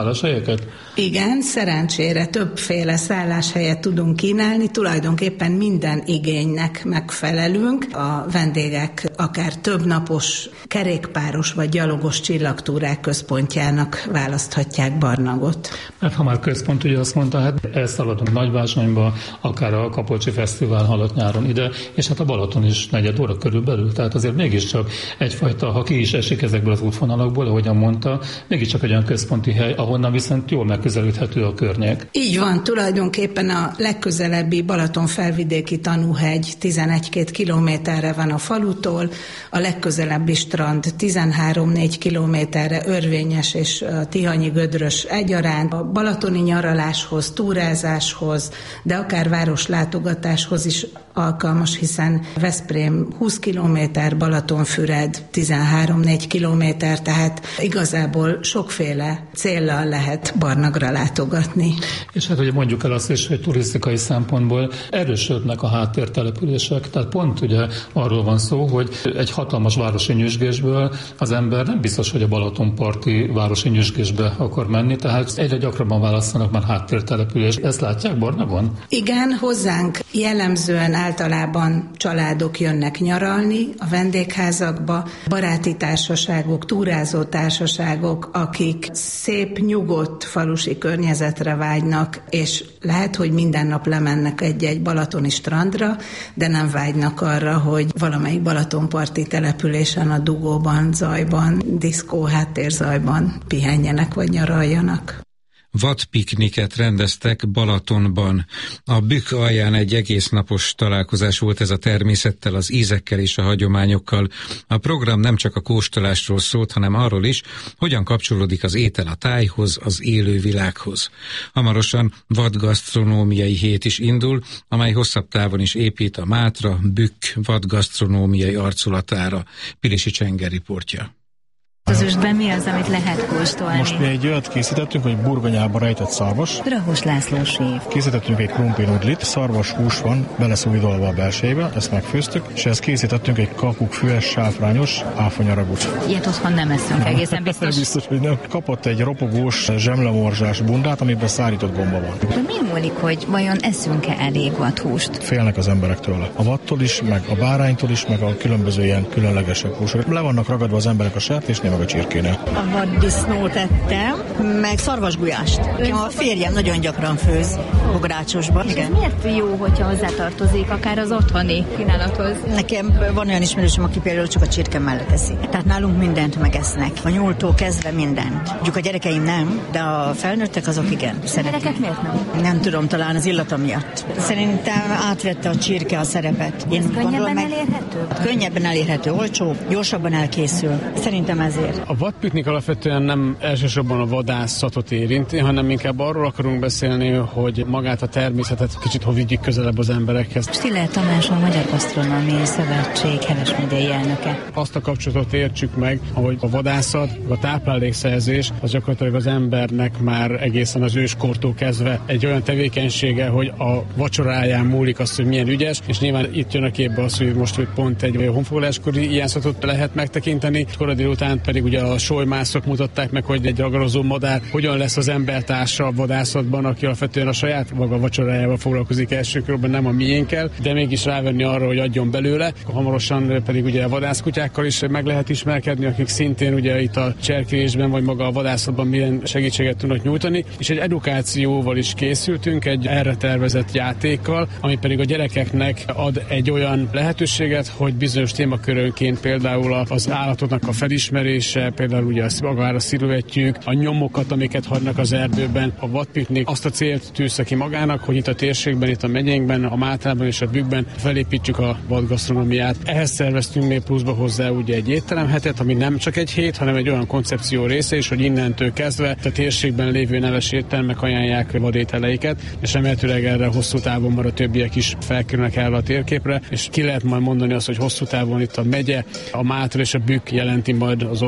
szálláshelyeket? Igen, szerencsére többféle szálláshelyet tudunk kínálni, tulajdonképpen minden igénynek megfelelünk. A vendégek akár többnapos, kerékpáros vagy gyalogos csillagtúrák központjának választhatják Barnagot. Mert ha már központ, ugye azt mondta, hát elszaladunk Nagybázsonyba, akár a Kapolcsi Fesztivál halott nyáron ide, és hát a Balaton is 4 óra körülbelül, tehát azért mégiscsak egyfajta, ha ki is esik ezekből az útvonalakból, ahogyan mondta, mégiscsak egy olyan központi hely, ahonnan viszont jól megközelíthető a környék. Így van, tulajdonképpen a legközelebbi Balaton felvidéki tanúhegy 11-2 kilométerre van a falutól, a legközelebbi strand 13-4 kilométerre, Örvényes és Tihanyi Gödrös egyaránt. A balatoni nyaraláshoz, túrázáshoz, de akár városlátogatáshoz is alkalmas, hiszen Veszprém 20 kilométer, Balatonfüred 13-4 kilométer, tehát igazából sokféle céllal lehet Barnagra látogatni. És hát ugye mondjuk el azt is, hogy turisztikai szempontból erősödnek a háttértelepülések, tehát pont ugye arról van szó, hogy egy hatalmas városi nyüzsgésből az ember nem biztos, hogy a balatonparti városi nyüzsgésbe akar menni, tehát egyre gyakrabban választanak már háttértelepülést. Ezt látják Barnagon? Igen, hozzánk jellemzően általában családok jönnek nyaralni a vendégházakba, baráti társaságok, túrázó társaságok, akik szép, nyugodt falusi környezetre vágynak, és lehet, hogy minden nap lemennek egy-egy balatoni strandra, de nem vágynak arra, hogy valamelyik balatonparti településen a dugóban, zajban, diszkó háttérzajban pihenjenek vagy nyaraljanak. Vadpikniket rendeztek Balatonban. A Bükk alján egy egésznapos találkozás volt ez a természettel, az ízekkel és a hagyományokkal. A program nem csak a kóstolásról szólt, hanem arról is, hogyan kapcsolódik az étel a tájhoz, az élővilághoz. Hamarosan vadgasztronómiai hét is indul, amely hosszabb távon is épít a Mátra Bükk vadgasztronómiai arculatára. Pilisi Csenger riportja. Az ősben mi az, amit lehet kóstolni? Most mi egy olyat készítettünk, hogy burgonyába rejtett szarvas. Grahos László séf. Készítettünk egy krumplinudlit, szarvas hús van beleszújdolva a belsejébe, ezt megfőztük, és ezt készítettünk egy kapukfüves, sáfrányos áfonyaragut. Ilyet otthon nem eszünk egészen biztos. Biztos, hogy nem. Kapott egy ropogós, zsemlemorzsás bundát, amiben szárított gomba van. De mi múlik, hogy vajon eszünk-e elég vadhúst? Félnek az emberek tőle. A vattól is, meg a báránytól is, meg a különböző ilyen különlegesebb húsok. Le vannak ragadva az emberek a sertésnél, meg a csirkénél. A vaddisznót ettem, meg szarvasgulyást. A férjem nagyon gyakran főz bográcsosban. És ez miért jó, hogyha hozzátartozik akár az otthoni kínálathoz? Nekem van olyan ismerősöm, aki például csak a csirke mellett eszi. Tehát nálunk mindent megesznek. A nyúltól kezdve mindent. Mondjuk a gyerekeim nem, de a felnőttek azok igen. A gyerekek miért nem? Nem tudom, talán az illata miatt. Szerintem átvette a csirke a szerepet. Ez könnyebben elérhető? Könnyebben elérhető, olcsó, gyorsabban elkészül. Szerintem ezért. A vadpiknik alapvetően nem elsősorban a vadászatot érinti, hanem inkább arról akarunk beszélni, hogy magát a természetet kicsit vigyük közelebb az emberekhez. Stiller Tamás, a Magyar Gasztronómiai Szövetség Heves megyei elnöke. Azt a kapcsolatot értsük meg, hogy a vadászat, a táplálékszerzés az gyakorlatilag az embernek már egészen az őskortól kezdve egy olyan tevékenysége, hogy a vacsoráján múlik az, hogy milyen ügyes, és nyilván itt jön a képbe az, hogy most hogy pont egy honfoglaláskori ijánszatot lehet megtekinteni, kora délután pedig ugye a solymászok mutatták meg, hogy egy ragadozó madár hogyan lesz az embertársa a vadászatban, aki alapvetően a saját maga vacsorájával foglalkozik első körben, nem a miénkkel, de mégis rávenni arra, hogy adjon belőle. Hamarosan pedig ugye a vadászkutyákkal is meg lehet ismerkedni, akik szintén ugye itt a cserkélésben vagy maga a vadászatban milyen segítséget tudnak nyújtani, és egy edukációval is készültünk, egy erre tervezett játékkal, ami pedig a gyerekeknek ad egy olyan lehetőséget, hogy bizonyos témakörönként például az állatoknak a felismerése, például ugye a sziluettjük, a nyomokat, amiket hagynak az erdőben. A vadpiknik azt a célt tűzte ki magának, hogy itt a térségben, itt a megyénkben, a Mátrában és a Bükkben felépítsük a vadgasztronómiát. Ehhez szerveztünk még pluszba hozzá ugye egy étteremhetet, ami nem csak egy hét, hanem egy olyan koncepció része is, hogy innentől kezdve a térségben lévő neves éttermek ajánlják vadételeiket, és remélhetőleg erre hosszú távon már a többiek is felkerülnek el a térképre, és ki lehet majd mondani azt, hogy hosszú távon itt a megye, a Mátra és a Bükk jelenti majd az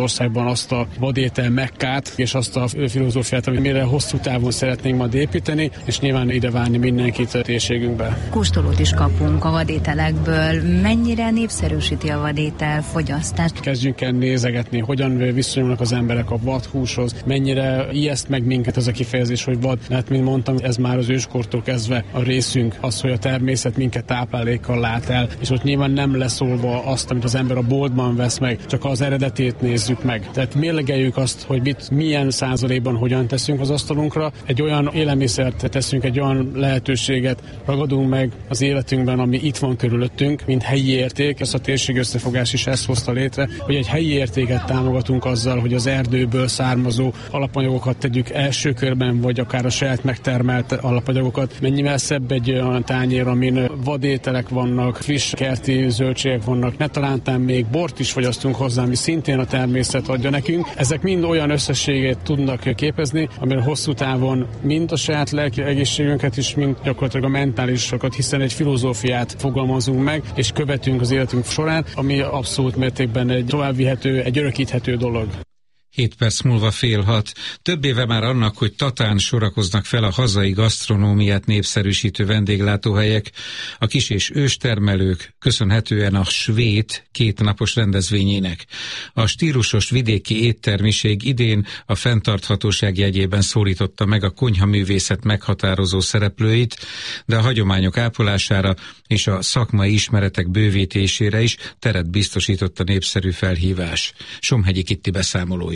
országban azt a vadétel mekkát, és azt a filozófiát, amire hosszú távon szeretnénk majd építeni, és nyilván ide várni mindenkit a térségünkbe. Kóstolót is kapunk a vadételekből. Mennyire népszerűsíti a vadétel fogyasztást? Kezdjünk el nézegetni, hogyan viszonyulnak az emberek a vadhúshoz, mennyire ijeszt meg minket ez a kifejezés, hogy vad. Hát, mint mondtam, ez már az őskortól kezdve a részünk, az, hogy a természet minket táplálékkal lát el, és ott nyilván nem leszólva azt, amit az ember a boltban vesz meg, csak az eredetét nézzük meg. Tehát mérlegeljük azt, hogy milyen százalékban hogyan teszünk az asztalunkra, egy olyan élelmiszert teszünk, egy olyan lehetőséget ragadunk meg az életünkben, ami itt van körülöttünk, mint helyi érték. Ez a térség összefogás is ezt hozta létre, hogy egy helyi értéket támogatunk azzal, hogy az erdőből származó alapanyagokat tegyük első körben, vagy akár a saját megtermelt alapanyagokat. Mennyivel szebb egy olyan tányér, amin vadételek vannak, friss kerti zöldségek vannak, ne talántán még bort is fogyasztunk hozzá, ami szintén a természet adja nekünk. Ezek mind olyan összességet tudnak képezni, amire hosszú távon mind a saját lelki egészségünket is, mind gyakorlatilag a mentálisokat, hiszen egy filozófiát fogalmazunk meg, és követünk az életünk során, ami abszolút mértékben egy továbbvihető, egy örökíthető dolog. 7 perc múlva 5:30. Több éve már annak, hogy Tatán sorakoznak fel a hazai gasztronómiát népszerűsítő vendéglátóhelyek, a kis- és őstermelők, köszönhetően a svéd 2 napos rendezvényének. A stílusos vidéki éttermiség idén a fenntarthatóság jegyében szólította meg a konyhaművészet meghatározó szereplőit, de a hagyományok ápolására és a szakmai ismeretek bővítésére is teret biztosított a népszerű felhívás. Somhegyi Kitti beszámolója.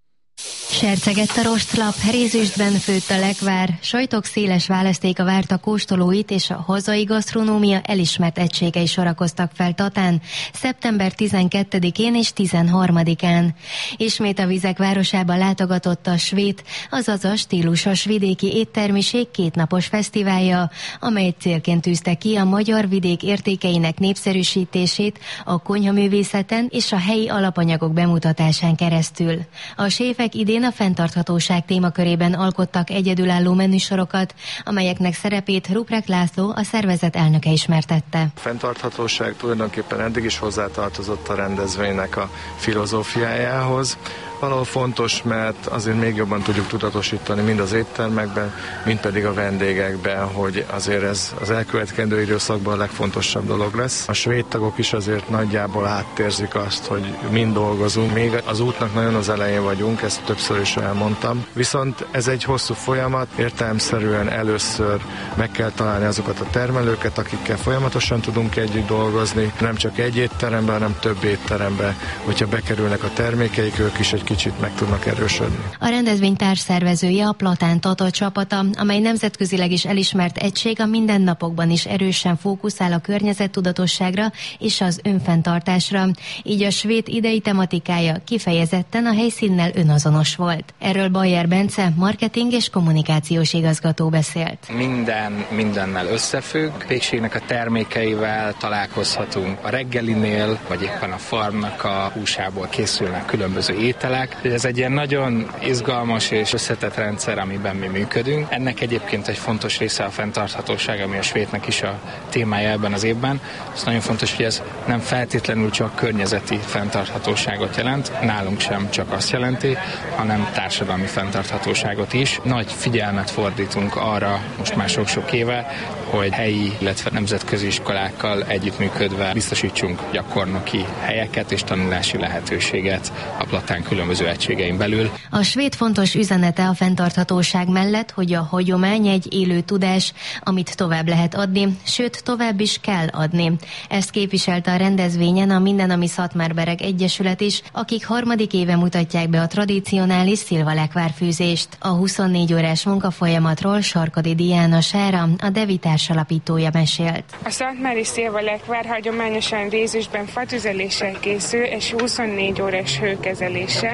Sercegett a rostlap, rézüstben főtt a lekvár, sajtok széles választéka várta kóstolóit, és a hazai gasztronómia elismert egységei sorakoztak fel Tatán szeptember 12-én és 13-án. Ismét a vizek városába látogatott a svéd, azaz a stílusos vidéki éttermiség 2 napos fesztiválja, amely célként tűzte ki a magyar vidék értékeinek népszerűsítését a konyhaművészeten és a helyi alapanyagok bemutatásán keresztül. A séfek idén a fenntarthatóság témakörében alkottak egyedülálló menüsorokat, amelyeknek szerepét Ruprecht László, a szervezet elnöke ismertette. A fenntarthatóság tulajdonképpen eddig is hozzátartozott a rendezvénynek a filozófiájához. Valahol fontos, mert azért még jobban tudjuk tudatosítani mind az éttermekben, mind pedig a vendégekben, hogy azért ez az elkövetkezendő időszakban a legfontosabb dolog lesz. A svéd tagok is azért nagyjából átérzik azt, hogy mind dolgozunk. Még az útnak nagyon az elején vagyunk, ezt többször is elmondtam. Viszont ez egy hosszú folyamat, értelemszerűen először meg kell találni azokat a termelőket, akikkel folyamatosan tudunk együtt dolgozni, nem csak egy étteremben, hanem több étteremben, hogyha bekerülnek a termékeik, ők is egy kicsit meg tudnak erősödni. A rendezvény társszervezője a Platán Tata csapata, amely nemzetközileg is elismert egység, a mindennapokban is erősen fókuszál a környezettudatosságra és az önfenntartásra. Így a svéd idei tematikája kifejezetten a helyszínnel önazonos volt. Erről Bajer Bence, marketing és kommunikációs igazgató beszélt. Mindennel összefügg. A pékségnek a termékeivel találkozhatunk. A reggelinél, vagy éppen a farmnak a húsából készülnek különböző ételek. Ez egy ilyen nagyon izgalmas és összetett rendszer, amiben mi működünk. Ennek egyébként egy fontos része a fenntarthatóság, ami a svédnek is a témája ebben az évben. Ez nagyon fontos, hogy ez nem feltétlenül csak környezeti fenntarthatóságot jelent, nálunk sem csak azt jelenti, hanem társadalmi fenntarthatóságot is. Nagy figyelmet fordítunk arra most már sok-sok éve, hogy helyi, illetve nemzetközi iskolákkal együttműködve biztosítsunk gyakornoki helyeket és tanulási lehetőséget a Platán különböző egységein belül. A svéd fontos üzenete a fenntarthatóság mellett, hogy a hagyomány egy élő tudás, amit tovább lehet adni, sőt tovább is kell adni. Ezt képviselte a rendezvényen a Mindenami Szatmárbereg Egyesület is, akik 3. éve mutatják be a tradicionális szilvalekvárfűzést. A 24 órás munkafolyamatról Sarkadi Diana Sára, a Devi társalapítója mesélt. A szatmári szilvalekvár hagyományosan rézüstben fatüzeléssel készül és 24 órás hőkezeléssel.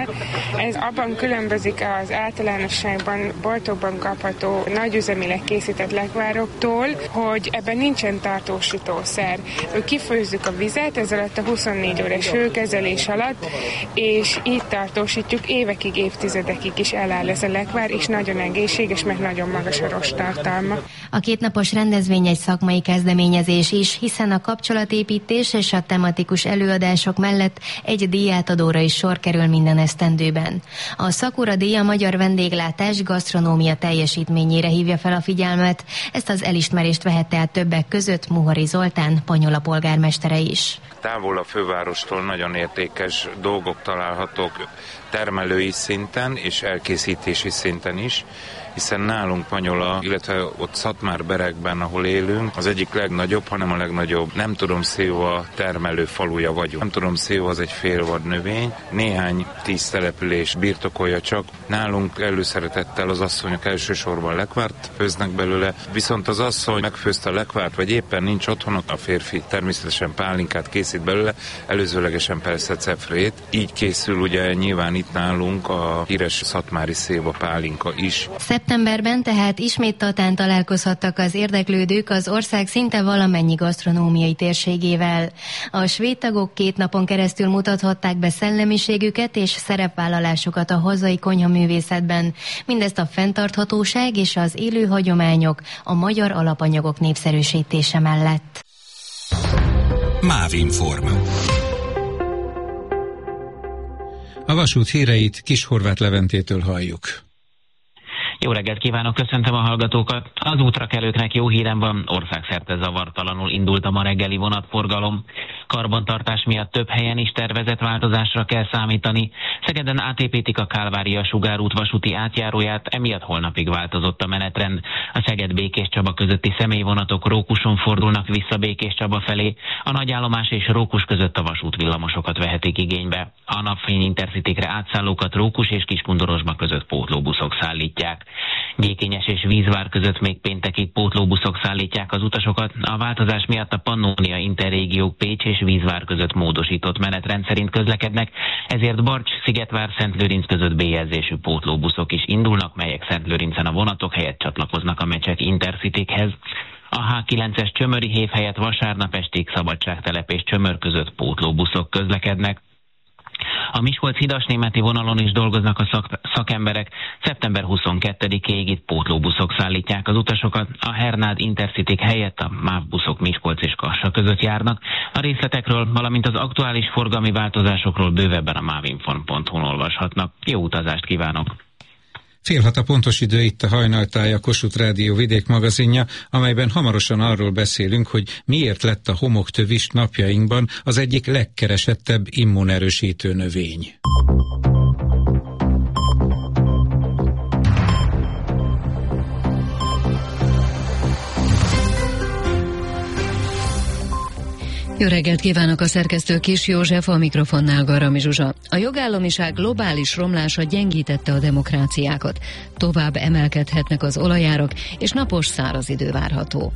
lekvár. Ez abban különbözik az általánosságban boltokban kapható nagyüzemileg készített lekvároktól, hogy ebben nincsen tartósítószer. Kifőzzük a vizet, ez alatt a 24 órás hőkezelés alatt, és így tartósítjuk, évekig, évtizedekig is eláll ez a lekvár, és nagyon egészséges, meg nagyon magas a rosttartalma. A kétnapos rendezvény egy szakmai kezdeményezés is, hiszen a kapcsolatépítés és a tematikus előadások mellett egy díjátadóra is sor kerül minden esztendőben. A Szakura díj a magyar vendéglátás gasztronómia teljesítményére hívja fel a figyelmet, ezt az elismerést vehette át többek között Muhari Zoltán, Panyola polgármestere is. Távol a fővárostól nagyon értékes dolgok találhatók termelői szinten és elkészítési szinten is, hiszen nálunk Panyola, illetve ott Szatmár-Berekben, ahol élünk, az egyik legnagyobb, hanem a legnagyobb nemtudom-szilva termelő faluja vagyunk. Nemtudom-szilva az egy félvad növény, néhány 10 település birtokolja csak. Nálunk előszeretettel az asszonyok elsősorban lekvárt főznek belőle, viszont az asszony megfőzte a lekvárt, vagy éppen nincs otthon, a férfi természetesen pálinkát készít belőle, előzőlegesen persze cefrét. Így készül ugye nyilván itt nálunk a híres szatmári szilva pálinka is. Szeptemberben tehát ismét Tatán találkozhattak az érdeklődők az ország szinte valamennyi gasztronómiai térségével. A svéd tagok 2 napon keresztül mutathatták be szellemiségüket és szerepvállalásukat a hazai konyhaművészetben. Mindezt a fenntarthatóság és az élő hagyományok, a magyar alapanyagok népszerűsítése mellett. Mávinform. A vasút híreit Kis-Horváth Leventétől halljuk. Jó reggelt kívánok, köszöntöm a hallgatókat. Az útrakelőknek jó hírem van, országszerte zavartalanul indult a ma reggeli vonatforgalom. Karbantartás miatt több helyen is tervezett változásra kell számítani. Szegeden átépítik a Kálvária-Sugár út vasúti átjáróját, emiatt holnapig változott a menetrend. A Szeged-Békéscsaba közötti személyvonatok Rókuson fordulnak vissza Békéscsaba felé, a nagyállomás és Rókus között a vasútvillamosokat vehetik igénybe. A Napfény Intercitykre átszállókat Rókus és Kiskundorozsma között pótlóbuszok szállítják. Gyékényes és Vízvár között még péntekig pótlóbuszok szállítják az utasokat. A változás miatt a Pannónia Interrégiók Pécs és Vízvár között módosított menetrend szerint közlekednek, ezért Barcs, Szigetvár, Szentlőrinc között B-jelzésű pótlóbuszok is indulnak, melyek Szentlőrincen a vonatok helyett csatlakoznak a Mecsek Intercitykhez. A H9-es Csömöri hév helyett vasárnap estig Szabadságtelep és Csömör között pótlóbuszok közlekednek. A Miskolc-Hidasnémeti vonalon is dolgoznak a szakemberek. Szeptember 22-ig itt pótlóbuszok szállítják az utasokat. A Hernád Intercityk helyett a MÁV buszok Miskolc és Kassa között járnak. A részletekről, valamint az aktuális forgalmi változásokról bővebben a mávinform.hu-n olvashatnak. Jó utazást kívánok! 5:30 a pontos idő, itt a Hajnaltáj, a Kossuth Rádió vidék magazinja, amelyben hamarosan arról beszélünk, hogy miért lett a homoktövist napjainkban az egyik legkeresettebb immunerősítő növény. Jó reggelt kívánok, a szerkesztő Kis József, a mikrofonnál Garami Zsuzsa. A jogállamiság globális romlása gyengítette a demokráciákat. Tovább emelkedhetnek az olajárak, és napos száraz idő várható.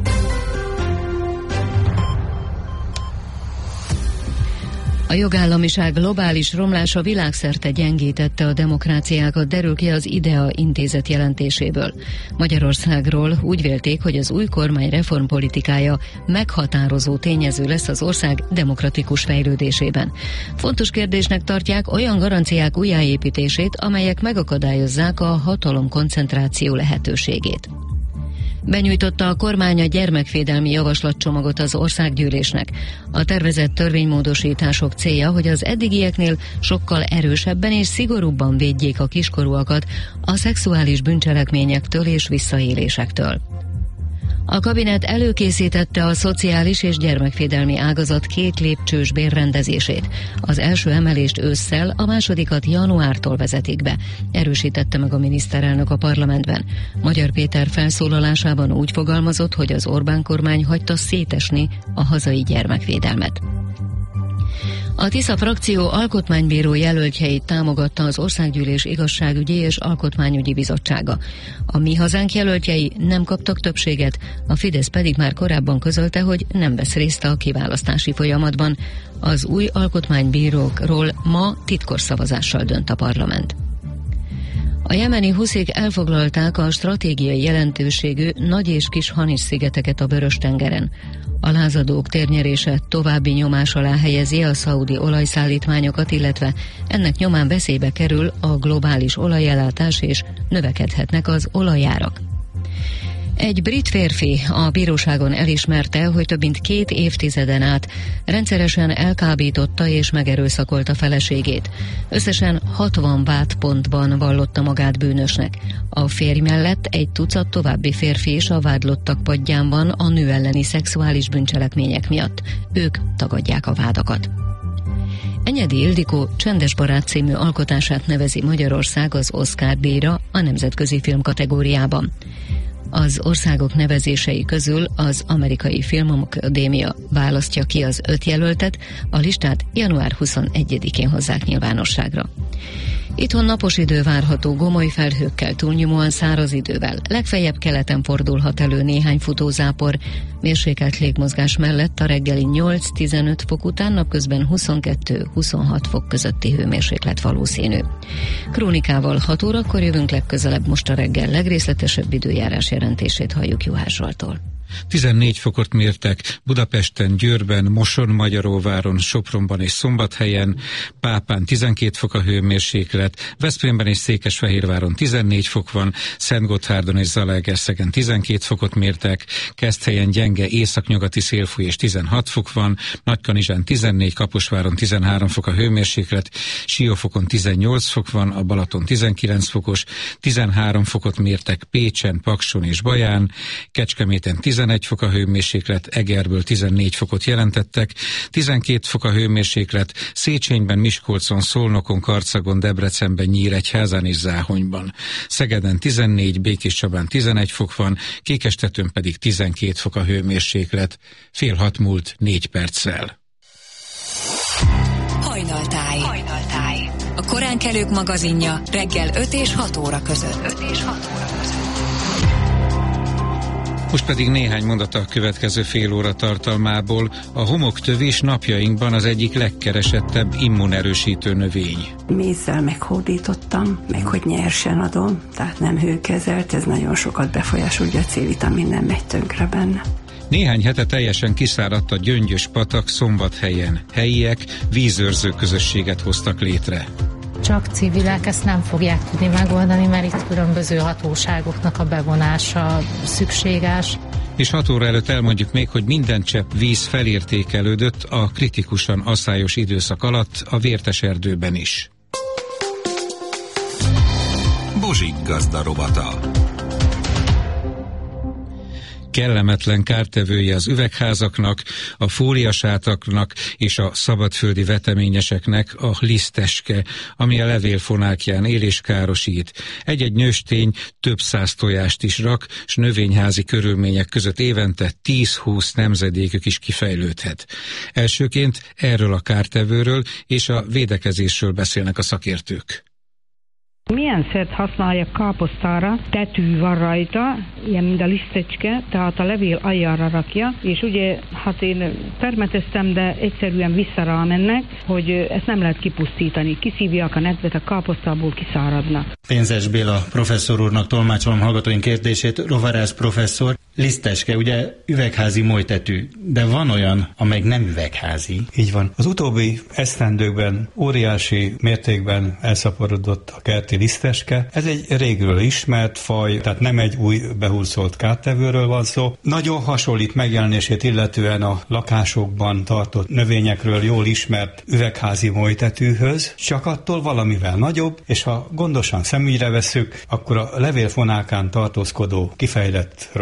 A jogállamiság globális romlása világszerte gyengítette a demokráciákat, derül ki az IDEA intézet jelentéséből. Magyarországról úgy vélték, hogy az új kormány reformpolitikája meghatározó tényező lesz az ország demokratikus fejlődésében. Fontos kérdésnek tartják olyan garanciák újjáépítését, amelyek megakadályozzák a hatalomkoncentráció lehetőségét. Benyújtotta a kormány a gyermekvédelmi javaslatcsomagot az országgyűlésnek. A tervezett törvénymódosítások célja, hogy az eddigieknél sokkal erősebben és szigorúbban védjék a kiskorúakat a szexuális bűncselekményektől és visszaélésektől. A kabinet előkészítette a szociális és gyermekvédelmi ágazat 2 lépcsős bérrendezését. Az első emelést ősszel, a másodikat januártól vezetik be, erősítette meg a miniszterelnök a parlamentben. Magyar Péter felszólalásában úgy fogalmazott, hogy az Orbán kormány hagyta szétesni a hazai gyermekvédelmet. A Tisza frakció alkotmánybíró jelöltjeit támogatta az Országgyűlés Igazságügyi és Alkotmányügyi Bizottsága. A Mi Hazánk jelöltjei nem kaptak többséget, a Fidesz pedig már korábban közölte, hogy nem vesz részt a kiválasztási folyamatban. Az új alkotmánybírókról ma titkos szavazással dönt a parlament. A jemeni huszik elfoglalták a stratégiai jelentőségű Nagy- és Kis-Hanis-szigeteket a Vörös-tengeren. A lázadók térnyerése további nyomás alá helyezi a szaudi olajszállítmányokat, illetve ennek nyomán veszélybe kerül a globális olajellátás és növekedhetnek az olajárak. Egy brit férfi a bíróságon elismerte, hogy több mint 2 évtizeden át rendszeresen elkábította és megerőszakolta feleségét. Összesen 60 vádpontban vallotta magát bűnösnek. A férj mellett egy tucat további férfi is a vádlottak padján van a nő elleni szexuális bűncselekmények miatt. Ők tagadják a vádakat. Enyedi Ildikó Csendes barát című alkotását nevezi Magyarország az Oscar-díjra a nemzetközi film kategóriában. Az országok nevezései közül az Amerikai Filmakadémia választja ki az 5 jelöltet, a listát január 21-én hozzák nyilvánosságra. Itthon napos idő várható, gomoly felhőkkel, túlnyomóan száraz idővel. Legfeljebb keleten fordulhat elő néhány futózápor. Mérsékelt légmozgás mellett a reggeli 8-15 fok után napközben 22-26 fok közötti hőmérséklet valószínű. Krónikával 6 órakor jövünk legközelebb, most a reggel legrészletesebb időjárás jelentését halljuk Juhász Zsolttól. 14 fokot mértek Budapesten, Győrben, Moson-Magyaróváron, Sopronban és Szombathelyen, Pápán 12 fok a hőmérséklet, Veszprémben és Székesfehérváron 14 fok van, Szentgotthárdon és Zalaegerszegen 12 fokot mértek, Keszthelyen gyenge északnyugati szélfúj és 16 fok van, Nagykanizsán 14, Kaposváron 13 fok a hőmérséklet, Siófokon 18 fok van, a Balaton 19 fokos, 13 fokot mértek Pécsen, Pakson és Baján, Kecskeméten 11 fok a hőmérséklet, Egerből 14 fokot jelentettek, 12 fok a hőmérséklet Széchenyben, Miskolcon, Szolnokon, Karcagon, Debrecenben, Nyíregyházán és Záhonyban. Szegeden 14, Békéscsabán 11 fok van, Kékestetőn pedig 12 fok a hőmérséklet. 5:30 múlt 4 perccel. Hajnaltáj. A koránkelők magazinja reggel 5 és 6 óra között. Most pedig néhány mondat a következő fél óra tartalmából. A homoktövés napjainkban az egyik legkeresettebb immunerősítő növény. Mézzel meghódítottam, meg hogy nyersen adom, tehát nem hőkezelt, ez nagyon sokat befolyásol, hogy a C-vitamin nem megy tönkre benne. Néhány hete teljesen kiszáradt a Gyöngyös patak Szombathelyen. Helyiek vízőrző közösséget hoztak létre. Csak civilek ezt nem fogják tudni megoldani, mert itt különböző hatóságoknak a bevonása szükséges. És 6 óra előtt elmondjuk még, hogy minden csepp víz felértékelődött a kritikusan aszályos időszak alatt a Vérteserdőben is. Bozsik gazda rovata. Kellemetlen kártevője az üvegházaknak, a fóliasátaknak és a szabadföldi veteményeseknek a liszteske, ami a levélfonákján él és károsít. Egy-egy nőstény több 100 tojást is rak, s növényházi körülmények között évente 10-20 nemzedékük is kifejlődhet. Elsőként erről a kártevőről és a védekezésről beszélnek a szakértők. Milyen szert használják káposztára? Tetű van rajta, ilyen mint a lisztecske, tehát a levél aljára rakja, és ugye, hát én permeteztem, de egyszerűen visszarámennek, hogy ezt nem lehet kipusztítani. Kiszívják a nedvet, a káposztából kiszáradnak. Pénzes Béla professzor úrnak tolmácsolom hallgatóink kérdését, rovarász professzor. Liszteske, ugye üvegházi molytetű, de van olyan, amely nem üvegházi. Így van. Az utóbbi esztendőkben óriási mértékben elszaporodott a kerti liszteske. Ez egy régről ismert faj, tehát nem egy új behúzolt kártevőről van szó. Nagyon hasonlít megjelenését illetően a lakásokban tartott növényekről jól ismert üvegházi molytetűhöz, csak attól valamivel nagyobb, és ha gondosan szemügyre vesszük, akkor a levélfonákán tartózkodó kifejlett rovarok,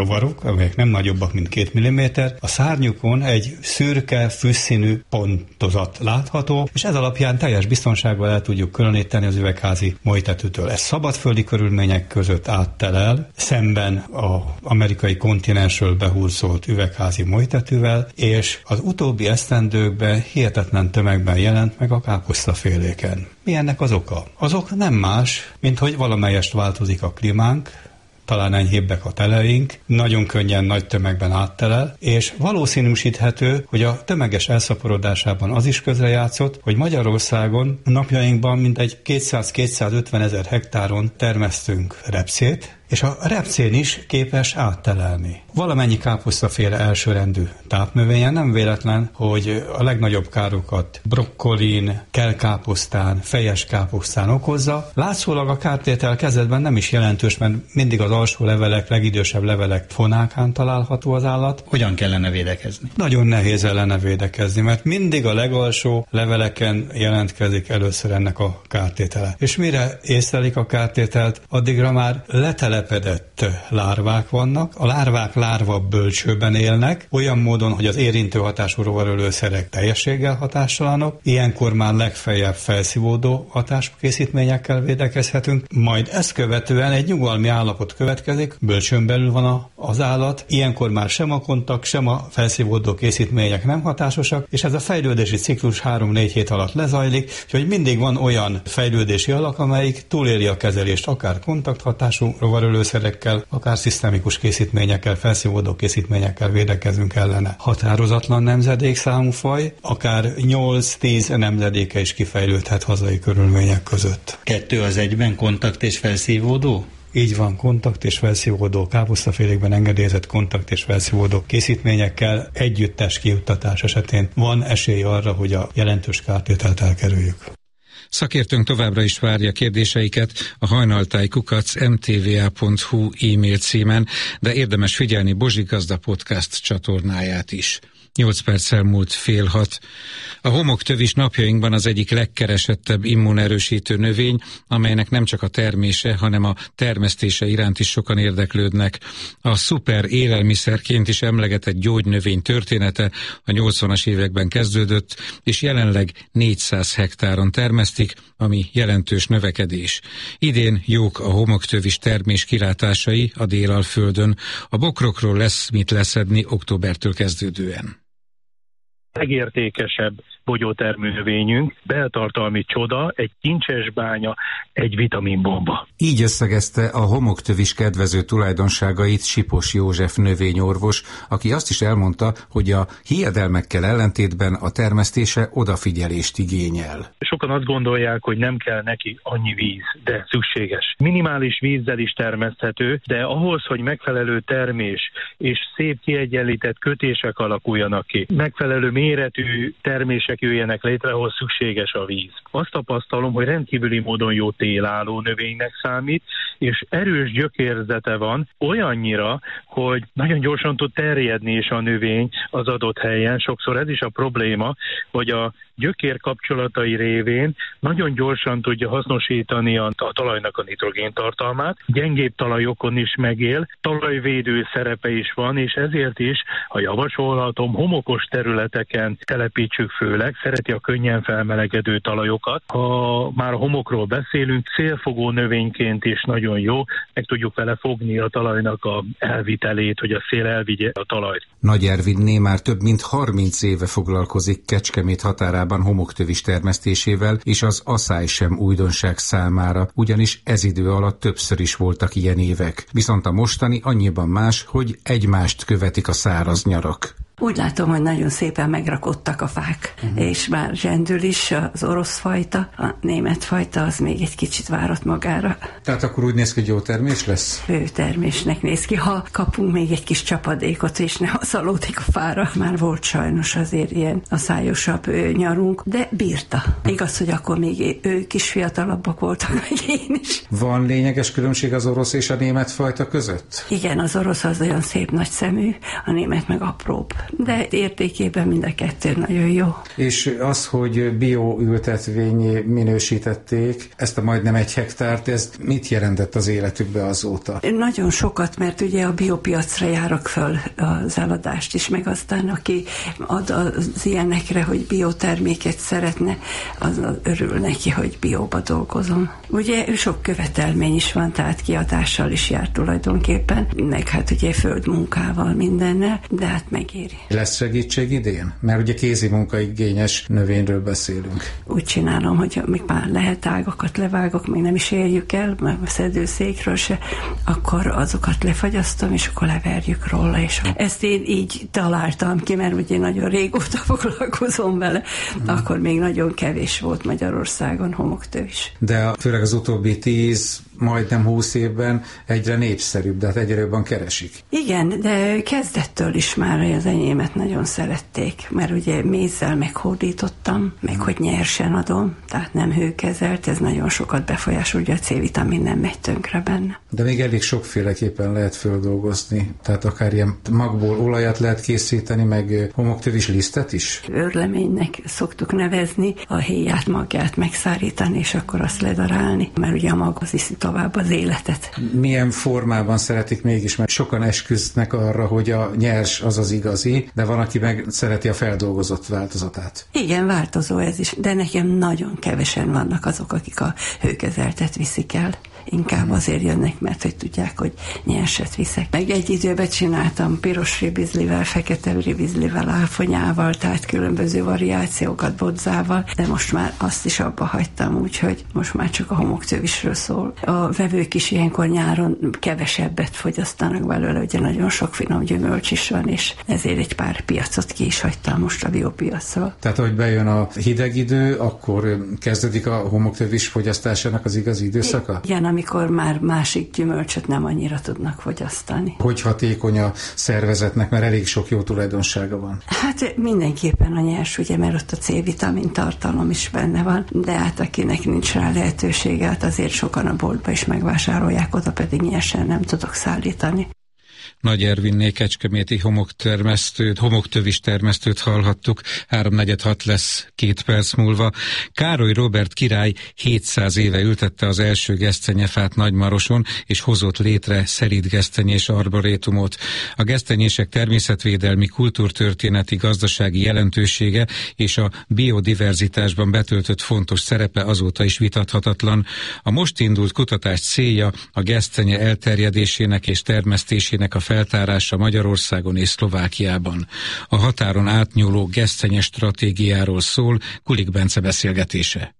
amelyek nem nagyobbak, mint 2 mm, a szárnyukon egy szürke, fűszínű pontozat látható, és ez alapján teljes biztonsággal el tudjuk különíteni az üvegházi molytetűtől. Ez szabadföldi körülmények között áttelel, szemben az amerikai kontinensről behurcolt üvegházi molytetűvel, és az utóbbi esztendőkben hihetetlen tömegben jelent meg a káposztaféléken. Mi ennek az oka? Az ok nem más, mint hogy valamelyest változik a klímánk, talán enyhébbek a teleink, nagyon könnyen nagy tömegben áttelel, és valószínűsíthető, hogy a tömeges elszaporodásában az is közrejátszott, hogy Magyarországon napjainkban mintegy 200-250 ezer hektáron termesztünk repcét, és a repcén is képes áttelelni. Valamennyi káposztaféle elsőrendű tápnövényen, nem véletlen, hogy a legnagyobb károkat brokkolin, kelkáposztán, fejes káposztán okozza. Látszólag a kártétel kezdetben nem is jelentős, mert mindig az alsó levelek, legidősebb levelek fonákán található az állat. Hogyan kellene védekezni? Nagyon nehéz ellene védekezni, mert mindig a legalsó leveleken jelentkezik először ennek a kártétele. És mire észlelik a kártételt, addigra már letelepedett lárvák vannak. A lárvák lárva bölcsőben élnek, olyan módon, hogy az érintő hatású rovarölőszerek teljességgel hatástalanok, ilyenkor már legfeljebb felszívódó hatáskészítményekkel védekezhetünk, majd ezt követően egy nyugalmi állapot következik, bölcsőn belül van az állat, ilyenkor már sem a kontakt, sem a felszívódó készítmények nem hatásosak, és ez a fejlődési ciklus 3-4 hét alatt lezajlik, úgyhogy mindig van olyan fejlődési alak, amelyik túléli a kezelést, akár kontakthatású rovarölőszerekkel, akár szisztemikus készítményekkel, felszívódó készítményekkel védekezünk ellene. Határozatlan nemzedékszámú faj, akár 8-10 nemzedéke is kifejlődhet hazai körülmények között. 2 az 1-ben kontakt és felszívódó? Így van, kontakt és felszívódó káposztafélékben engedélyezett kontakt és felszívódó készítményekkel együttes kijuttatás esetén van esély arra, hogy a jelentős kártételt elkerüljük. Szakértőnk továbbra is várja kérdéseiket a hajnaltáj@mtva.hu e-mail címen, de érdemes figyelni Bozsik Gazda podcast csatornáját is. 8 perccel múlt 5:30. A homoktövis napjainkban az egyik legkeresettebb immunerősítő növény, amelynek nem csak a termése, hanem a termesztése iránt is sokan érdeklődnek. A szuper élelmiszerként is emlegetett gyógynövény története a 80-as években kezdődött, és jelenleg 400 hektáron termesztik, ami jelentős növekedés. Idén jók a homoktövis termés kilátásai a Délalföldön. A bokrokról lesz mit leszedni októbertől kezdődően. Legértékesebb bogyótermő növényünk, beltartalmi csoda, egy kincses bánya, egy vitaminbomba. Így összegezte a homoktövis kedvező tulajdonságait Sipos József növényorvos, aki azt is elmondta, hogy a hiedelmekkel ellentétben a termesztése odafigyelést igényel. Sokan azt gondolják, hogy nem kell neki annyi víz, de szükséges. Minimális vízzel is termeszthető, de ahhoz, hogy megfelelő termés és szép kiegyenlített kötések alakuljanak ki, megfelelő méretű termések jöjjenek létre, ahhoz szükséges a víz. Azt tapasztalom, hogy rendkívüli módon jó télálló növénynek számít, és erős gyökérzete van olyannyira, hogy nagyon gyorsan tud terjedni is a növény az adott helyen. Sokszor ez is a probléma, hogy a gyökér kapcsolatai révén nagyon gyorsan tudja hasznosítani a talajnak a nitrogéntartalmát. Gyengébb talajokon is megél, talajvédő szerepe is van, és ezért is, ha javasolhatom, homokos területeken telepítsük főleg, szereti a könnyen felmelegedő talajokat. Ha már a homokról beszélünk, szélfogó növényként is nagyon jó, meg tudjuk vele fogni a talajnak a elvitelét, hogy a szél elvigye a talajt. Nagy Ervidné már több mint 30 éve foglalkozik Kecskemét határában homoktövis termesztésével, és az aszály sem újdonság számára, ugyanis ez idő alatt többször is voltak ilyen évek. Viszont a mostani annyiban más, hogy egymást követik a száraz nyarak. Úgy látom, hogy nagyon szépen megrakottak a fák, és már zsendül is az orosz fajta, a német fajta az még egy kicsit várat magára. Tehát akkor úgy néz ki, hogy jó termés lesz? Főtermésnek néz ki, ha kapunk még egy kis csapadékot, és ne haszalódik a fára. Már volt sajnos azért ilyen aszályosabb nyarunk, de bírta. Igaz, hogy akkor még ők is fiatalabbak voltak, meg én is. Van lényeges különbség az orosz és a német fajta között? Igen, az orosz az olyan szép nagy szemű, a német meg apróbb. de értékében mind a kettő nagyon jó. És az, hogy bioültetvényé minősítették ezt a majdnem 1 hektárt, ez mit jelentett az életükbe azóta? Nagyon sokat, mert ugye a biopiacra járok föl az eladást is, meg aztán aki ad az ilyenekre, hogy bioterméket szeretne, az örül neki, hogy bióba dolgozom. Ugye sok követelmény is van, tehát kiadással is jár tulajdonképpen, meg hát ugye földmunkával mindennel, de hát megéri. Lesz segítség idén? Mert ugye kézi munkaigényes növényről beszélünk. Úgy csinálom, hogy még már lehet ágakat levágok, még nem is érjük el, mert a szedőszékről se, akkor azokat lefagyasztom, és akkor leverjük róla. És ezt én így találtam ki, mert ugye nagyon régóta foglalkozom vele, akkor még nagyon kevés volt Magyarországon homoktöv is. De főleg az utóbbi 10, majdnem 20 évben egyre népszerűbb, de hát egyre jobban keresik. Igen, de kezdettől is már az enyémet nagyon szerették, mert ugye mézzel meghódítottam, meg hogy nyersen adom, tehát nem hőkezelt, ez nagyon sokat befolyásol, ugye a C-vitamin nem megy tönkre benne. De még elég sokféleképpen lehet földolgozni, tehát akár ilyen magból olajat lehet készíteni, meg homoktövis lisztet is? Őrleménynek szoktuk nevezni, a héját, magját megszárítani, és akkor azt ledarálni, mert ugye a mag az iszi tovább az életet. Milyen formában szeretik mégis, mert sokan esküsznek arra, hogy a nyers az az igazi, de van, aki meg szereti a feldolgozott változatát. Igen, változó ez is, de nekem nagyon kevesen vannak azok, akik a hőkezeltet viszik el. Inkább azért jönnek, mert hogy tudják, hogy nyerset viszek. Meg egy időben csináltam piros ribizlivel, fekete ribizlivel, áfonyával, tehát különböző variációkat bodzával, de most már azt is abba hagytam, úgyhogy most már csak a homoktövisről szól. A vevők is ilyenkor nyáron kevesebbet fogyasztanak belőle, ugye nagyon sok finom gyümölcs is van, és ezért egy pár piacot ki is hagytam most a biopiacról. Tehát, ahogy bejön a hideg idő, akkor kezdődik a homoktövis fogyasztásának az igazi időszaka? Igen, amikor már másik gyümölcsöt nem annyira tudnak fogyasztani. Hogy hatékony a szervezetnek, mert elég sok jó tulajdonsága van? Hát mindenképpen a nyers, ugye, mert ott a C-vitamin tartalom is benne van, de hát akinek nincs rá lehetősége, hát azért sokan a boltba is megvásárolják, oda pedig nyersen nem tudok szállítani. Nagy Ervinné kecskeméti homoktövis termesztőt hallhattuk, 3:46 lesz 2 perc múlva. Károly Róbert király 700 éve ültette az első gesztenyefát Nagymaroson, és hozott létre szerítgesztenyés arborétumot. A gesztenyések természetvédelmi, kultúrtörténeti, gazdasági jelentősége és a biodiverzitásban betöltött fontos szerepe azóta is vitathatatlan. A most indult kutatás célja a gesztenye elterjedésének és termesztésének a feltárása Magyarországon és Szlovákiában. A határon átnyúló gesztenye stratégiáról szól Kulik Bence beszélgetése.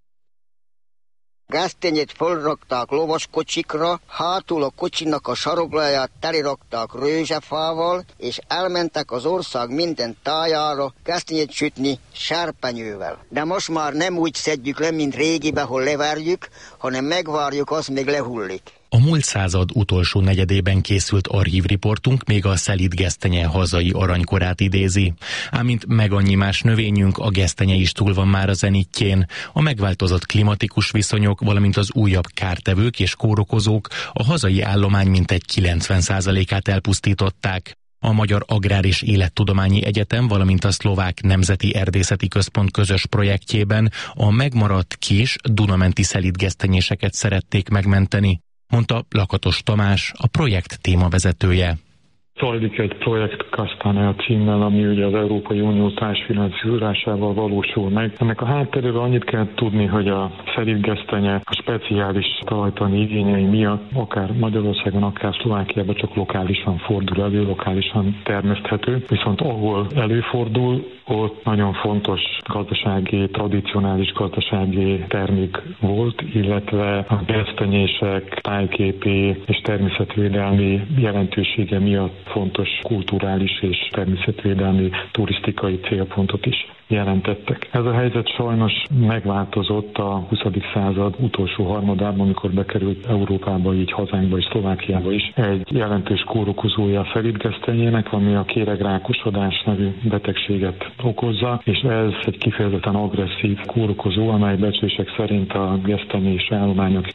Gesztenyét fölrakták lovaskocsikra, hátul a kocsinak a sarokláját telirakták rőzsefával, és elmentek az ország minden tájára gesztenyét sütni serpenyővel. De most már nem úgy szedjük le, mint régiben, hol leverjük, hanem megvárjuk, azt még lehullik. A múlt század utolsó negyedében készült archívriportunk még a szelíd-gesztenye hazai aranykorát idézi. Ám mint meg annyi más növényünk, a gesztenye is túl van már a zenitjén. A megváltozott klimatikus viszonyok, valamint az újabb kártevők és kórokozók a hazai állomány mintegy 90%-át elpusztították. A Magyar Agrár és Élettudományi Egyetem, valamint a Szlovák Nemzeti Erdészeti Központ közös projektjében a megmaradt kis dunamenti szelíd-gesztenyéseket szerették megmenteni, mondta Lakatos Tamás, a projekt témavezetője. Zajlik egy projekt Castanea címmel, ami ugye az Európai Unió társfinanszírozásával valósul meg. Ennek a hátteréről annyit kell tudni, hogy a szelíd-gesztenye a speciális talajtani igényei miatt akár Magyarországon, akár Szlovákiában csak lokálisan fordul elő, lokálisan termeszthető. Viszont ahol előfordul, ott nagyon fontos gazdasági, tradicionális gazdasági termék volt, illetve a gesztenyések tájképi és természetvédelmi jelentősége miatt fontos kulturális és természetvédelmi turisztikai célpontot is. jelentettek. Ez a helyzet sajnos megváltozott a 20. század utolsó harmadában, amikor bekerült Európába, így hazánkba és Szlovákiába is egy jelentős kórokozója a szelídgesztenyének, ami a kéregrákosodás nevű betegséget okozza, és ez egy kifejezetten agresszív kórokozó, amely becslések szerint a gesztenyés állományok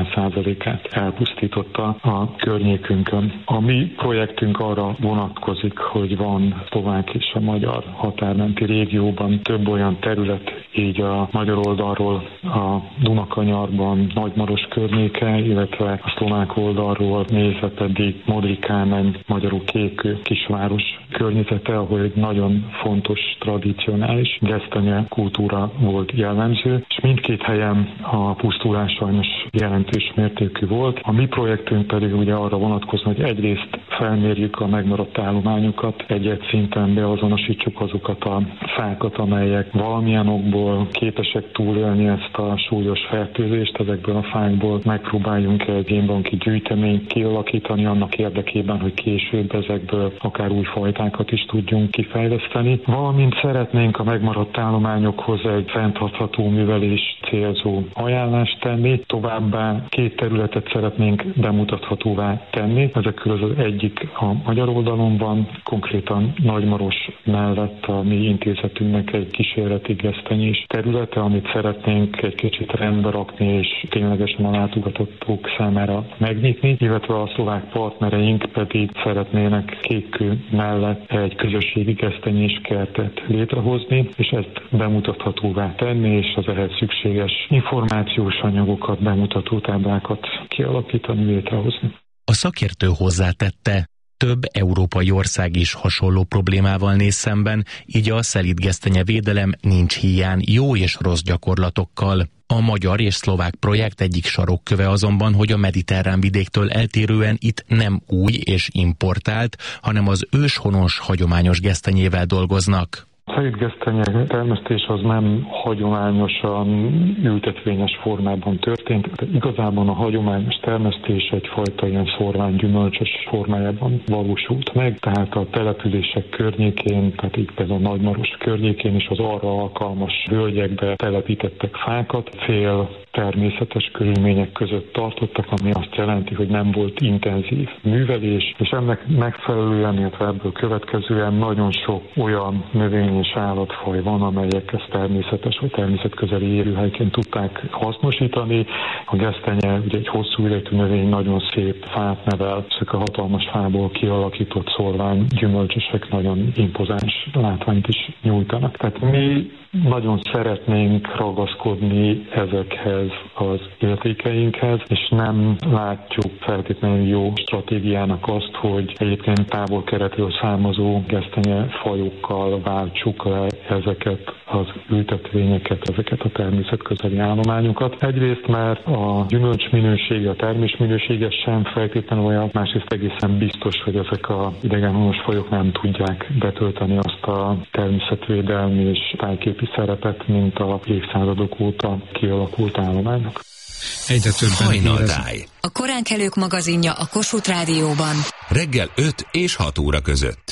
90%-át elpusztította a környékünkön. A mi projektünk arra vonatkozik, hogy van szlovák és a magyar határmenti régióban több olyan terület, így a magyar oldalról a Dunakanyarban Nagymaros környéke, illetve a szlovák oldalról nézve pedig Modrikámen, magyarul Kékkő kisváros környezete, ahol egy nagyon fontos, tradicionális gesztenye kultúra volt jellemző, és mindkét helyen a pusztulás sajnos jelentős mértékű volt. A mi projektünk pedig ugye arra vonatkozna, hogy egyrészt felmérjük a megmaradt állományokat, egy-egy szinten beazonosítsuk azokat a fákat, amelyek valamilyen okból képesek túlélni ezt a súlyos fertőzést. Ezekből a fákból megpróbáljunk egy génbanki gyűjteményt kialakítani annak érdekében, hogy később ezekből akár új fajtákat is tudjunk kifejleszteni. Valamint szeretnénk a megmaradt állományokhoz egy fenntartható művelést célzó ajánlást tenni. Továbbá 2 területet szeretnénk bemutathatóvá tenni. Ezek közül az egyik a magyar oldalon van, konkrétan Nagymaros mellett a mi intézetünknek egy kísérleti gesztenyés területe, amit szeretnénk egy kicsit rendbe rakni és ténylegesen a látogatók számára megnyitni, illetve a szlovák partnereink pedig szeretnének Kékkő mellett egy közösségi gesztenyés kertet létrehozni, és ezt bemutathatóvá tenni, és az ehhez szükséges információs anyagokat, bemutató táblákat kialakítani, létrehozni. A szakértő hozzátette, több európai ország is hasonló problémával néz szemben, így a szelídgesztenye védelem nincs hiány jó és rossz gyakorlatokkal. A magyar és szlovák projekt egyik sarokköve azonban, hogy a mediterrán vidéktől eltérően itt nem új és importált, hanem az őshonos hagyományos gesztenyével dolgoznak. A szelídgesztenye termesztés az nem hagyományosan ültetvényes formában történt. Igazából a hagyományos termesztés egyfajta ilyen szórványgyümölcsös formájában valósult meg, tehát a települések környékén, tehát így például Nagymaros környékén is az arra alkalmas völgyekbe telepítettek fákat, természetes körülmények között tartottak, ami azt jelenti, hogy nem volt intenzív művelés, és ennek megfelelően, illetve ebből következően nagyon sok olyan növény és állatfaj van, amelyek ezt természetes vagy természetközeli élőhelyként tudták hasznosítani. A gesztenye ugye egy hosszú életű növény, nagyon szép fát nevel, ezek a hatalmas fából kialakított szórvány gyümölcsösek nagyon impozáns látványt is nyújtanak. Tehát mi nagyon szeretnénk ragaszkodni ezekhez az értékeinkhez, és nem látjuk feltétlenül jó stratégiának azt, hogy egyébként távol-keletről származó gesztenye fajokkal váltsuk le ezeket az ültetvényeket, ezeket a természetközeli állományokat. Egyrészt, mert a gyümölcs minősége, a termés minősége sem feltétlenül olyan, másrészt egészen biztos, hogy ezek az idegenhonos fajok nem tudják betölteni azt a természetvédelmi és tájképi szerepet, mint a évszázadok óta kialakult állományok. Egyre többen Hajnaltáj. A koránkelők magazinja a Kossuth Rádióban. Reggel 5 és 6 óra között.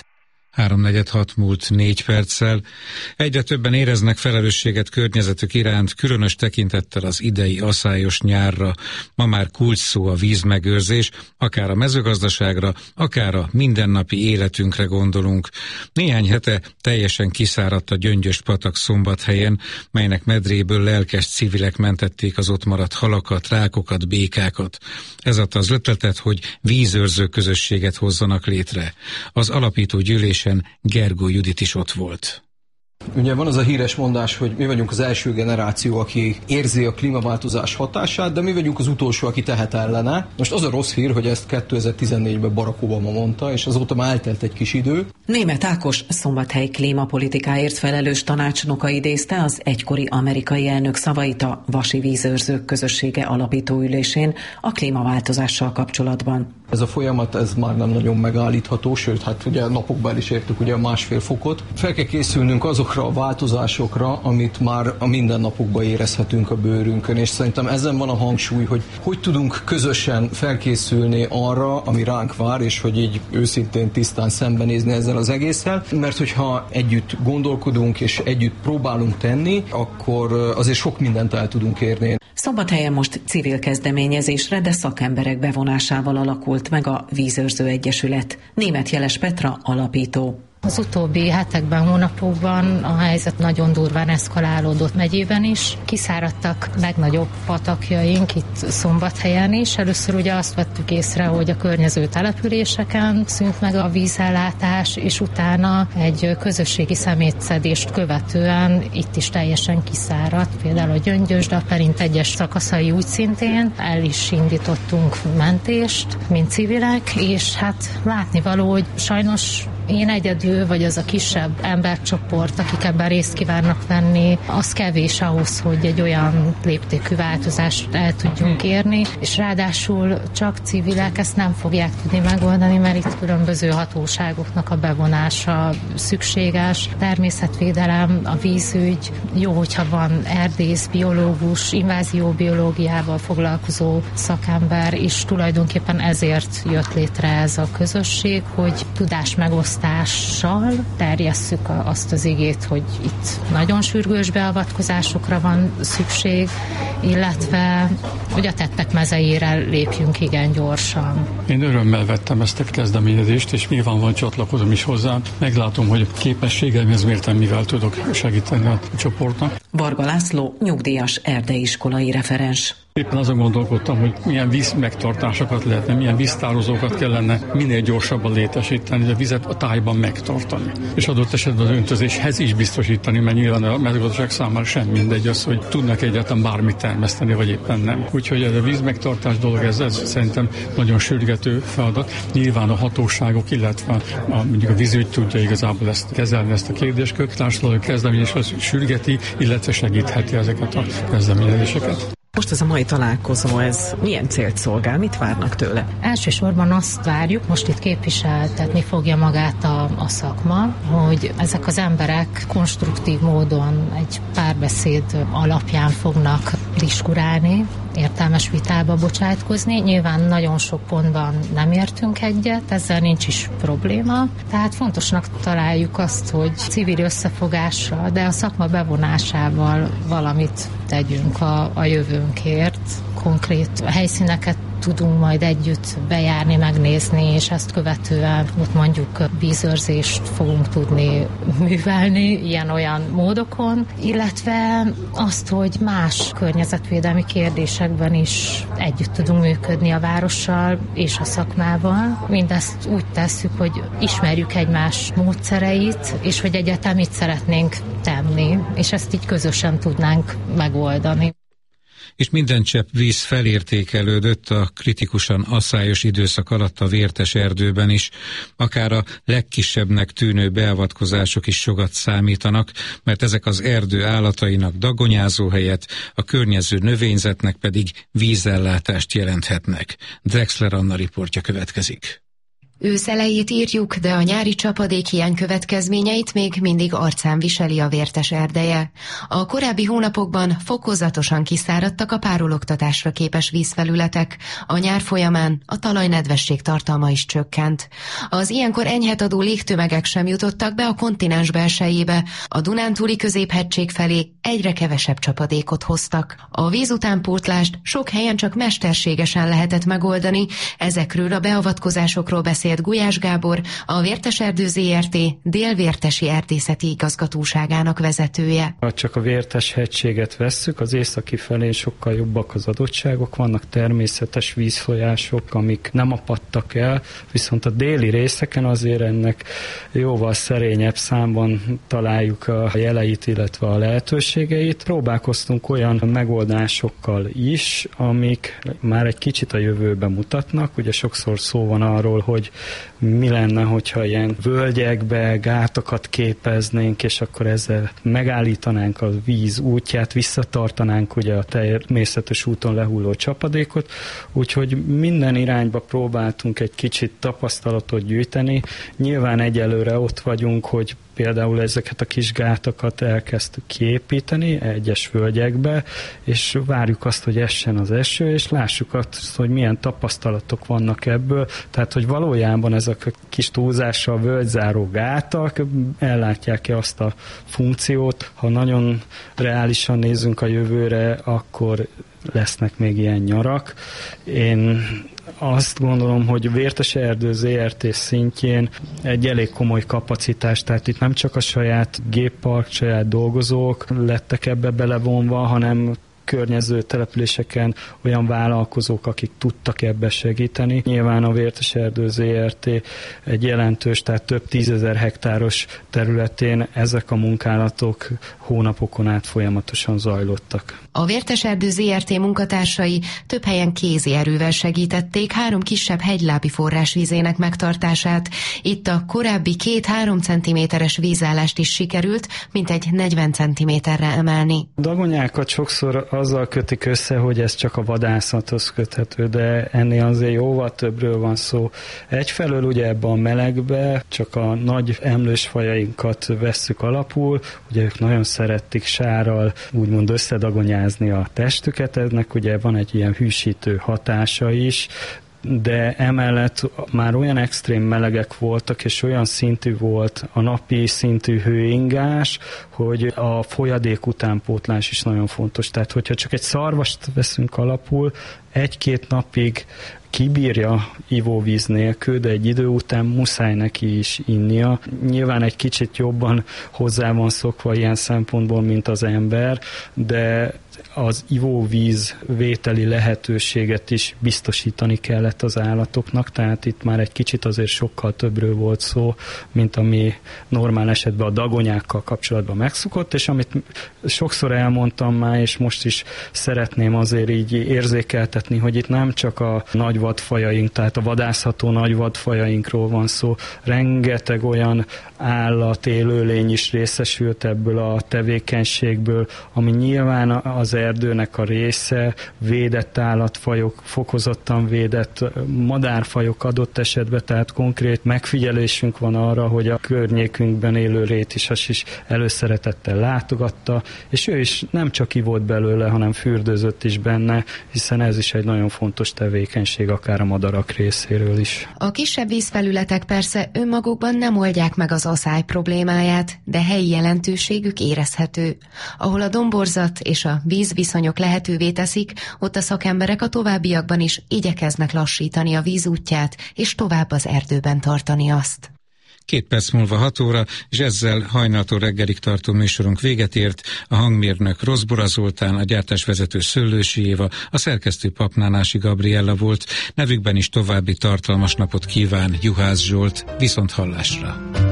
3:46 múlt 4 perccel. Egyre többen éreznek felelősséget környezetük iránt, különös tekintettel az idei aszályos nyárra. Ma már kulcs szó a vízmegőrzés, akár a mezőgazdaságra, akár a mindennapi életünkre gondolunk. Néhány hete teljesen kiszáradt a Gyöngyös patak Szombathelyen, melynek medréből lelkes civilek mentették az ott maradt halakat, rákokat, békákat. Ez adta az ötletet, hogy vízőrző közösséget hozzanak létre. Az alapító gyűlés Gergó Judit is ott volt. Ugye van az a híres mondás, hogy mi vagyunk az első generáció, aki érzi a klímaváltozás hatását, de mi vagyunk az utolsó, aki tehet ellene. Most az a rossz hír, hogy ezt 2014-ben Barack Obama mondta, és azóta már eltelt egy kis idő. Németh Ákos Szombathely klímapolitikáért felelős tanácsnoka idézte az egykori amerikai elnök szavait a Vasi Vízőrzők Közössége alapítóülésén a klímaváltozással kapcsolatban. Ez a folyamat, ez már nem nagyon megállítható, sőt, hát ugye napokban el is értük ugye a 1,5 fokot. Fel kell készülnünk azokra azokra a változásokra, amit már a mindennapokban érezhetünk a bőrünkön, és szerintem ezen van a hangsúly, hogy tudunk közösen felkészülni arra, ami ránk vár, és hogy így őszintén tisztán szembenézni ezzel az egésszel, mert hogyha együtt gondolkodunk és együtt próbálunk tenni, akkor azért sok mindent el tudunk érni. Szombathelyen most civil kezdeményezésre, de szakemberek bevonásával alakult meg a Vízőrző Egyesület. Németh Jeles Petra alapító. Az utóbbi hetekben, hónapokban a helyzet nagyon durván eszkalálódott megyében is. Kiszáradtak legnagyobb patakjaink itt Szombathelyen is. Először ugye azt vettük észre, hogy a környező településeken szűnt meg a vízellátás, és utána egy közösségi szemétszedést követően itt is teljesen kiszáradt. Például a Gyöngyösd, a Perint egyes szakaszai úgy szintén. El is indítottunk mentést, mint civilek, és hát látnivaló, hogy sajnos én egyedül, vagy az a kisebb embercsoport, akik ebben részt kívánnak venni, az kevés ahhoz, hogy egy olyan léptékű változást el tudjunk érni, és ráadásul csak civilek ezt nem fogják tudni megoldani, mert itt különböző hatóságoknak a bevonása szükséges. Természetvédelem, a vízügy, jó, hogyha van erdész, biológus, invázióbiológiával foglalkozó szakember, és tulajdonképpen ezért jött létre ez a közösség, hogy tudásmegosztással terjesszük azt az igét, hogy itt nagyon sürgős beavatkozásokra van szükség, illetve hogy a tettek mezeire lépjünk igen gyorsan. Én örömmel vettem ezt a kezdeményezést, és nyilvánvalóan csatlakozom is hozzá. Meglátom, hogy képességeimhez mértem, mivel tudok segíteni a csoportnak. Varga László, nyugdíjas erdélyiskolai referens. Éppen azon gondolkodtam, hogy milyen vízmegtartásokat lehetne, milyen víztározókat kellene minél gyorsabban létesíteni, hogy a vizet a tájban megtartani. És adott esetben az öntözéshez is biztosítani, mert nyilván a mezőgazdaság számára sem mindegy az, hogy tudnak egyáltalán bármit termeszteni, vagy éppen nem. Úgyhogy ez a vízmegtartás dolog, ez szerintem nagyon sürgető feladat. Nyilván a hatóságok, illetve mondjuk a vízügy tudja igazából ezt kezelni, ezt a kérdéskört. Társadalmi kezdeményezés sürgeti, illetve segítheti ezeket a kezdeményezéseket. Most ez a mai találkozó, ez milyen célt szolgál? Mit várnak tőle? Elsősorban azt várjuk, most itt képviseltetni fogja magát a szakma, hogy ezek az emberek konstruktív módon egy párbeszéd alapján fognak diskurálni, értelmes vitába bocsátkozni. Nyilván nagyon sok pontban nem értünk egyet, ezzel nincs is probléma. Tehát fontosnak találjuk azt, hogy civil összefogással, de a szakma bevonásával valamit tegyünk a jövőnkért. Konkrét helyszíneket tudunk majd együtt bejárni, megnézni, és ezt követően ott mondjuk vízőrzést fogunk tudni művelni ilyen-olyan módokon, illetve azt, hogy más környezetvédelmi kérdésekben is együtt tudunk működni a várossal és a szakmával. Mindezt úgy tesszük, hogy ismerjük egymás módszereit, és hogy egyáltalán mit szeretnénk tenni, és ezt így közösen tudnánk megoldani. És minden csepp víz felértékelődött a kritikusan asszályos időszak alatt a Vértes erdőben is. Akár a legkisebbnek tűnő beavatkozások is sokat számítanak, mert ezek az erdő állatainak dagonyázó helyet, a környező növényzetnek pedig vízellátást jelenthetnek. Drexler Anna riportja következik. Ősz elejét írjuk, de a nyári csapadékhiány következményeit még mindig arcán viseli a Vértes erdeje. A korábbi hónapokban fokozatosan kiszáradtak a párologtatásra képes vízfelületek, a nyár folyamán a talajnedvesség tartalma is csökkent. Az ilyenkor enyhet adó légtömegek sem jutottak be a kontinens belsejébe, a Dunántúli középhegység felé egyre kevesebb csapadékot hoztak. A vízutánpótlást sok helyen csak mesterségesen lehetett megoldani, ezekről a beavatkozásokról beszélt Gulyás Gábor, a Vértes Erdő Zrt. Délvértesi Erdészeti Igazgatóságának vezetője. Ha csak a Vértes hegységet vesszük, az északi felén sokkal jobbak az adottságok, vannak természetes vízfolyások, amik nem apadtak el, viszont a déli részeken azért ennek jóval szerényebb számban találjuk a jeleit, illetve a lehetőségeit. Próbálkoztunk olyan megoldásokkal is, amik már egy kicsit a jövőbe mutatnak. Ugye sokszor szó van arról, hogy mi lenne, hogyha ilyen völgyekbe gátakat képeznénk, és akkor ezzel megállítanánk a víz útját, visszatartanánk ugye a természetes úton lehulló csapadékot, úgyhogy minden irányba próbáltunk egy kicsit tapasztalatot gyűjteni. Nyilván egyelőre ott vagyunk, hogy például ezeket a kis gátakat elkezdtük kiépíteni egyes völgyekbe, és várjuk azt, hogy essen az eső, és lássuk azt, hogy milyen tapasztalatok vannak ebből. Tehát, hogy valójában ezek a kis túlzással völgyzáró gátak ellátják-e azt a funkciót. Ha nagyon reálisan nézünk a jövőre, akkor lesznek még ilyen nyarak. Én azt gondolom, hogy Vértes Erdő ZRT szintjén egy elég komoly kapacitás, tehát itt nem csak a saját géppark, saját dolgozók lettek ebbe belevonva, hanem környező településeken olyan vállalkozók, akik tudtak ebbe segíteni. Nyilván a Vértes Erdő ZRT egy jelentős, tehát több 10 000 hektáros területén ezek a munkálatok hónapokon át folyamatosan zajlottak. A Vértes Erdő ZRT munkatársai több helyen kézi erővel segítették 3 kisebb hegylábi forrásvízének megtartását. Itt a korábbi 2-3 cm-es vízállást is sikerült, mintegy 40 cm-re emelni. A dagonyákat sokszor azzal kötik össze, hogy ez csak a vadászathoz köthető, de ennél azért jóval többről van szó. Egyfelől ugye ebben a melegbe csak a nagy emlős fajainkat vesszük alapul, ugye ők nagyon szeretik sárral úgymond összedagonyázni a testüket, ennek ugye van egy ilyen hűsítő hatása is, de emellett már olyan extrém melegek voltak, és olyan szintű volt a napi szintű hőingás, hogy a folyadék utánpótlás is nagyon fontos. Tehát, hogyha csak egy szarvast veszünk alapul, 1-2 napig kibírja ivóvíz nélkül, de egy idő után muszáj neki is innia. Nyilván egy kicsit jobban hozzá van szokva ilyen szempontból, mint az ember, de az ivóvíz vételi lehetőséget is biztosítani kellett az állatoknak, tehát itt már egy kicsit azért sokkal többről volt szó, mint ami normál esetben a dagonyákkal kapcsolatban megszokott, és amit sokszor elmondtam már, és most is szeretném azért így érzékeltetni, hogy itt nem csak a nagy vadfajaink, tehát a vadászható nagy vadfajainkról van szó, rengeteg olyan állat, élőlény is részesült ebből a tevékenységből, ami nyilván az erdőnek a része, védett állatfajok, fokozottan védett madárfajok adott esetben, tehát konkrét megfigyelésünk van arra, hogy a környékünkben élő rétisas is előszeretettel látogatta, és ő is nem csak ivott belőle, hanem fürdőzött is benne, hiszen ez is egy nagyon fontos tevékenység, akár a madarak részéről is. A kisebb vízfelületek persze önmagukban nem oldják meg az aszály problémáját, de helyi jelentőségük érezhető. Ahol a domborzat és a vízviszonyok lehetővé teszik, ott a szakemberek a továbbiakban is igyekeznek lassítani a víz útját, és tovább az erdőben tartani azt. 2 perc múlva 6 óra, és ezzel hajnaltól reggelig tartó műsorunk véget ért. A hangmérnök Rozbora Zoltán, a gyártásvezető Szöllősi Éva, a szerkesztő Papnánási Gabriella volt. Nevükben is további tartalmas napot kíván Juhász Zsolt. Viszonthallásra!